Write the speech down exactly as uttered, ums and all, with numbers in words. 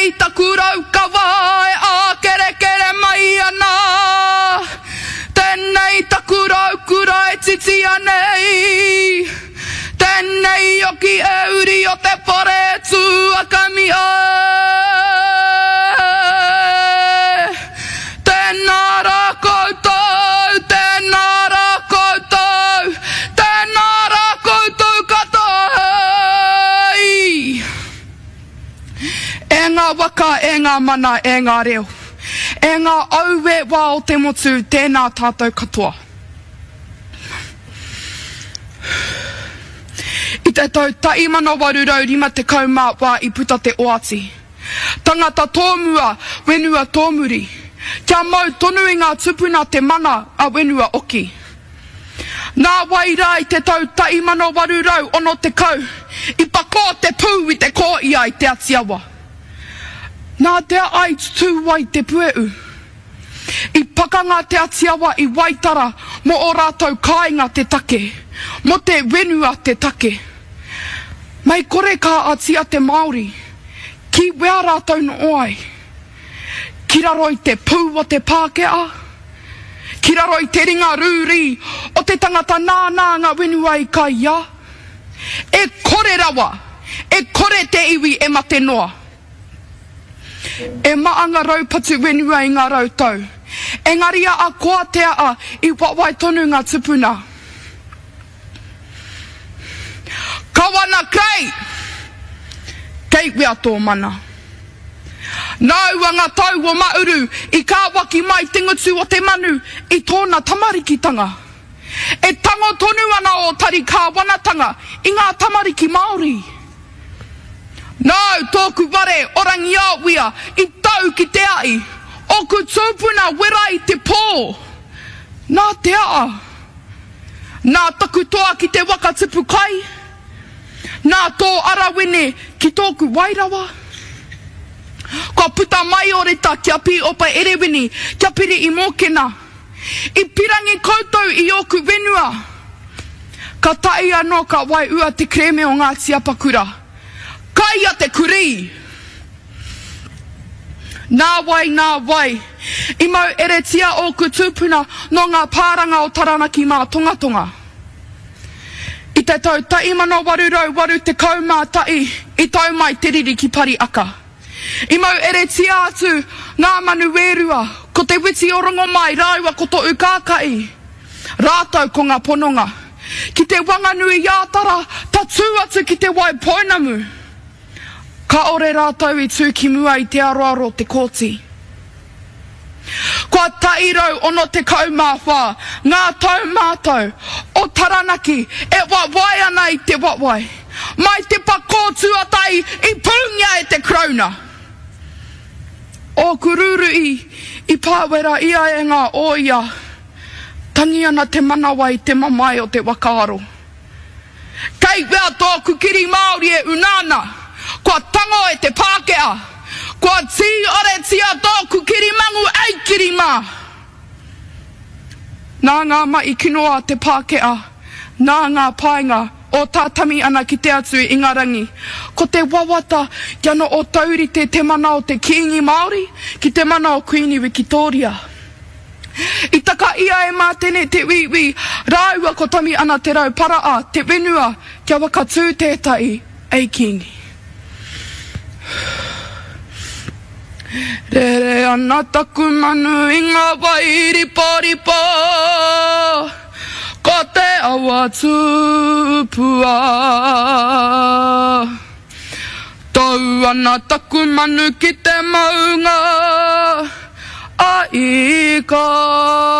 Tēnei taku rau kawa e a kere kere mai ana. Tēnei taku rau kura e titi anei. Tēnei oki e uri o te pare tū a kami e. Tēnā rā koutou, tēnā rā koutou, tēnā rā koutou katoa. E ngā waka, e ngā mana, e ngā reo. E ngā aue wā o te motu, tēnā tātou katoa. I te tau taimana warurau rima te kaumā wā i puta te oati. Tangata tōmua, wenua tōmuri. Kia mau tonu i ngā tupuna te mana a wenua oki. Nā waira i te tau taimana warurau ono te kau. I pako te pū i te kō ia i te atiawa. Nā te ai tū wai te pueu. I pakanga te atiawa i waitara mo o rātou kāinga te take. Mo te wenua te take. Mai kore ka atia te Māori. Ki wea rātou no oai. Ki raro i te pū o te Pākehā. Ki raro i te ringa rūri o te tangata nānā ngā wenua i ka ia. E kore rawa. E kore te iwi e mate noa. E maanga raupatu wenua i ngā rautau. E ngaria a koa te a i wawai tonu ngā tupuna. Kawana kei! Kei wea tō mana. Nau anga tau o mauru i kā waki mai tingutu o te manu i tōna tamarikitanga. E tango tonu ana o tari kā wanatanga i ngā tamariki Māori. Nau tōku ware orangi awia i tau ki te ai. Oku tūpuna wera i te pō. Nā te a. Nā taku toa ki te waka tipu kai. Nā tō arawene ki tōku wairawa. Kua puta mai o reta kia pi opa erewini, kia piri i mōkena. I pirangi koutou i oku wenua. Ka tai anō ka wai ua te kreme o ngā tiapakura. Kai a te kuri. Nā wai, nā wai. I mau ere tia oku tūpuna no ngā pāranga o Taranaki mā tonga tonga. I te tau taimana warurau waru te kaumā tai i tau mai te riri ki pari aka. I mau ere tia atu ngā manu wērua, ko te witi o rongo mai rāua ko tō ukākai. Rātau ko ngā pononga. Ki te wanganui iātara, ta tū atu ki te wai poinamu. Ka ore rātau i tū ki mua i te aroaro te kōti. Kua tairau ono te kaumāwha, ngā tau mātou, o Taranaki, e wawai ana i te wawai. Mai te pako tuatai i pungia e te krauna. O kururu i, i pāwera ia e ngā oia, tangi ana te manawai te mamai o te wakaaro. Kei wea tōku kiri Māori e unana, kua tango e te Pākehā, kua tī ore tia tōku kiri mangu ei kiri mā. Nā ngā mai kinoa te Pākehā, nā ngā painga, o tātami ana ki te atu i Ingarangi. Ko te wawata, kia no o taurite te mana o te Kingi Māori, ki te mana o Queen Victoria. I taka ia e mātene te wiwi, rāua ko tami ana te rau paraa, te wenua, kia waka tū tētai, ei Kingi. Rere ana taku manu i ngā wai ripo ripo. Ko te awa tūpua. Tau ana taku manu ki te maunga. A ika.